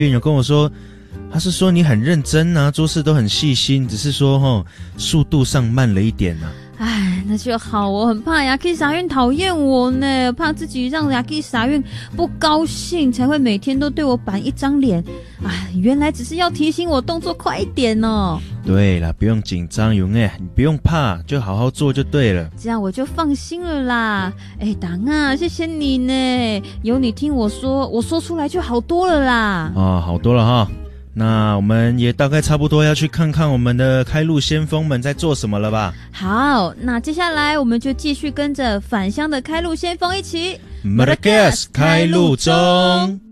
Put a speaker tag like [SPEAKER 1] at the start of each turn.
[SPEAKER 1] 有跟我说，他是说你很认真啊，做事都很细心，只是说速度上慢了一点啊。
[SPEAKER 2] 哎，那就好，我很怕雅 K 傻运讨厌我呢，怕自己让雅 K 傻运不高兴，才会每天都对我板一张脸。哎，原来只是要提醒我动作快一点哦。
[SPEAKER 1] 对啦，不用紧张，勇你不用怕，就好好做就对了。
[SPEAKER 2] 这样我就放心了啦。哎，党啊，谢谢你呢，有你听我说，我说出来就好多了啦。
[SPEAKER 1] 好多了哈。那我们也大概差不多要去看看我们的开路先锋们在做什么了吧。
[SPEAKER 2] 好，那接下来我们就继续跟着返乡的开路先锋一起
[SPEAKER 1] Madagascar 开路中。